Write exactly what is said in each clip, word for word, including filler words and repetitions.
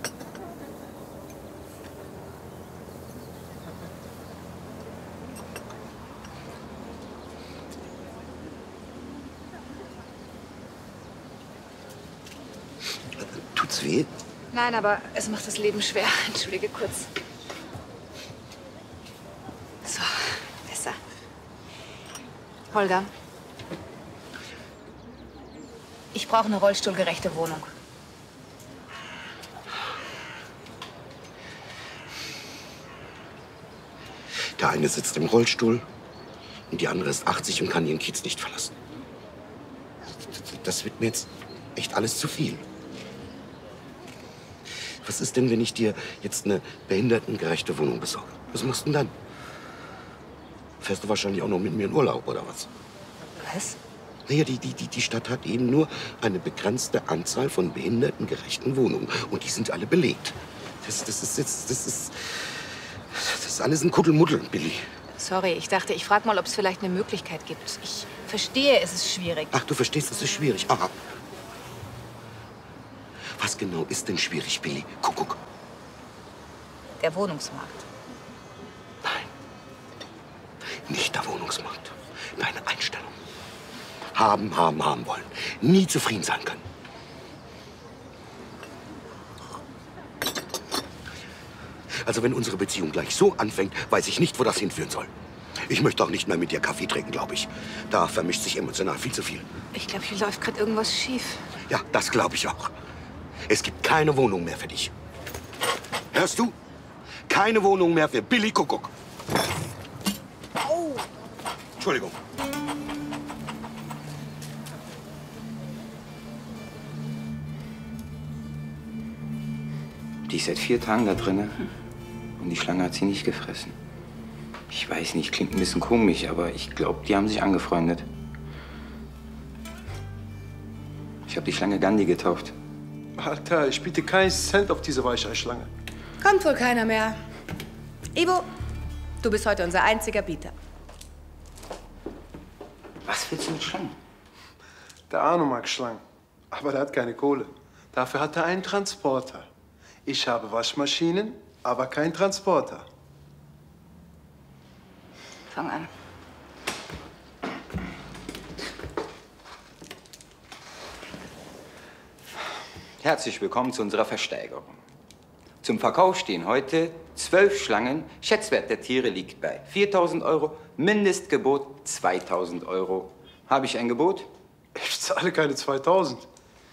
Tut's weh? Nein, aber es macht das Leben schwer. Entschuldige kurz. So, besser. Holger. Ich brauche eine rollstuhlgerechte Wohnung. Der eine sitzt im Rollstuhl und die andere ist achtzig und kann ihren Kiez nicht verlassen. Das wird mir jetzt echt alles zu viel. Was ist denn, wenn ich dir jetzt eine behindertengerechte Wohnung besorge? Was machst du denn dann? Fährst du wahrscheinlich auch noch mit mir in Urlaub, oder was? Was? Naja, die, die, die, die Stadt hat eben nur eine begrenzte Anzahl von behindertengerechten Wohnungen. Und die sind alle belegt. Das, das ist jetzt, das ist, das ist alles ein Kuddelmuddel, Billy. Sorry, ich dachte, ich frage mal, ob es vielleicht eine Möglichkeit gibt. Ich verstehe, es ist schwierig. Ach, du verstehst, es ist schwierig. Aha. Was genau ist denn schwierig, Billy? Guck, guck. Der Wohnungsmarkt. Nein. Nicht der Wohnungsmarkt. Deine Einstellung. Haben, haben, haben wollen. Nie zufrieden sein können. Also wenn unsere Beziehung gleich so anfängt, weiß ich nicht, wo das hinführen soll. Ich möchte auch nicht mehr mit dir Kaffee trinken, glaube ich. Da vermischt sich emotional viel zu viel. Ich glaube, hier läuft gerade irgendwas schief. Ja, das glaube ich auch. Es gibt keine Wohnung mehr für dich. Hörst du? Keine Wohnung mehr für Billy Kuckuck. Au! Entschuldigung. Die ist seit vier Tagen da drin. Und die Schlange hat sie nicht gefressen. Ich weiß nicht, klingt ein bisschen komisch, aber ich glaube, die haben sich angefreundet. Ich habe die Schlange Gandhi getauft. Alter, ich biete keinen Cent auf diese Weicheischlange. Kommt wohl keiner mehr. Ivo, du bist heute unser einziger Bieter. Was willst du mit Schlangen? Der Arno mag Schlangen, aber der hat keine Kohle. Dafür hat er einen Transporter. Ich habe Waschmaschinen, aber keinen Transporter. Fang an. Herzlich willkommen zu unserer Versteigerung. Zum Verkauf stehen heute zwölf Schlangen. Schätzwert der Tiere liegt bei viertausend Euro. Mindestgebot zweitausend Euro. Habe ich ein Gebot? Ich zahle keine zweitausend.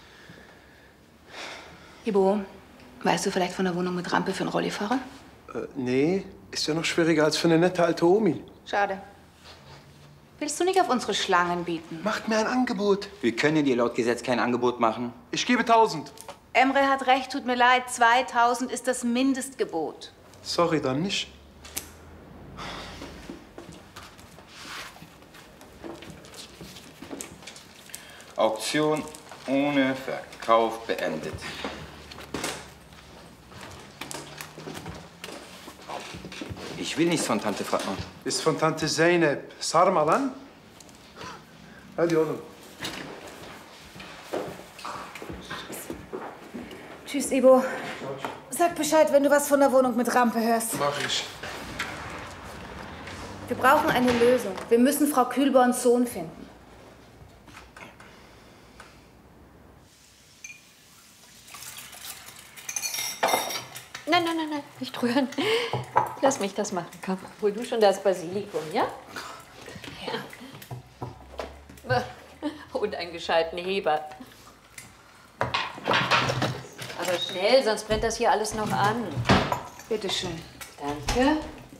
Ibo, weißt du vielleicht von der Wohnung mit Rampe für einen Rollifahrer? Äh, nee, ist ja noch schwieriger als für eine nette alte Omi. Schade. Willst du nicht auf unsere Schlangen bieten? Macht mir ein Angebot. Wir können dir laut Gesetz kein Angebot machen. Ich gebe tausend. Emre hat recht, tut mir leid. zweitausend ist das Mindestgebot. Sorry, dann nicht. Auktion ohne Verkauf beendet. Ich will nichts von Tante Fatma. Ist von Tante Zeynep. Sarmalan? Hadi oğlum. Tschüss, Ivo. Sag Bescheid, wenn du was von der Wohnung mit Rampe hörst. Mach ich. Wir brauchen eine Lösung. Wir müssen Frau Kühlborns Sohn finden. Nein, nein, nein, nein, nicht rühren. Lass mich das machen. Komm, hol du schon das Basilikum, ja? Ja. Und einen gescheiten Heber. Aber schnell, sonst brennt das hier alles noch an. Bitte schön. Danke.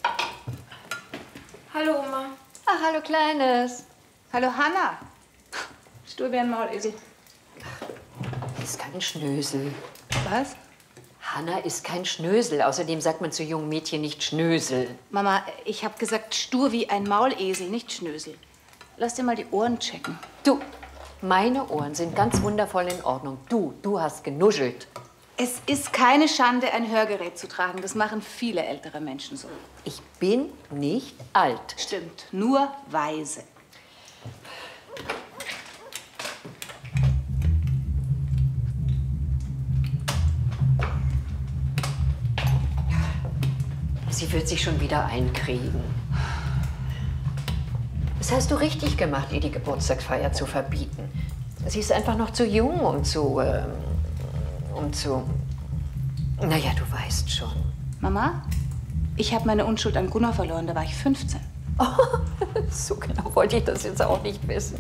Hallo, Oma. Ach, hallo, Kleines. Hallo, Hanna. Stur wie ein Maulesel. Ist kein Schnösel. Was? Hanna ist kein Schnösel. Außerdem sagt man zu jungen Mädchen nicht Schnösel. Mama, ich habe gesagt stur wie ein Maulesel, nicht Schnösel. Lass dir mal die Ohren checken. Du, meine Ohren sind ganz wundervoll in Ordnung. Du, du hast genuschelt. Es ist keine Schande, ein Hörgerät zu tragen. Das machen viele ältere Menschen so. Ich bin nicht alt. Stimmt, nur weise. sie wird sich schon wieder einkriegen. Das hast du richtig gemacht, ihr die Geburtstagsfeier zu verbieten. Sie ist einfach noch zu jung, um zu... Ähm, um zu... Naja, du weißt schon. Mama, ich habe meine Unschuld an Gunnar verloren, da war ich fünfzehn. Oh, so genau wollte ich das jetzt auch nicht wissen.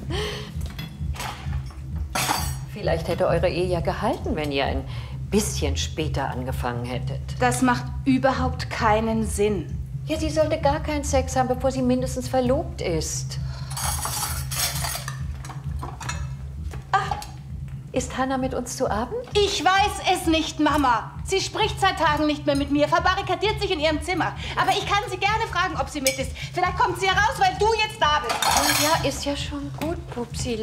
Vielleicht hätte eure Ehe ja gehalten, wenn ihr ein bisschen später angefangen hättet. Das macht überhaupt keinen Sinn. Ja, sie sollte gar keinen Sex haben, bevor sie mindestens verlobt ist. Ah, ist Hannah mit uns zu Abend? Ich weiß es nicht, Mama. Sie spricht seit Tagen nicht mehr mit mir, verbarrikadiert sich in ihrem Zimmer. Aber ich kann sie gerne fragen, ob sie mit ist. Vielleicht kommt sie heraus, weil du jetzt da bist. Ja, ist ja schon gut, Pupsi.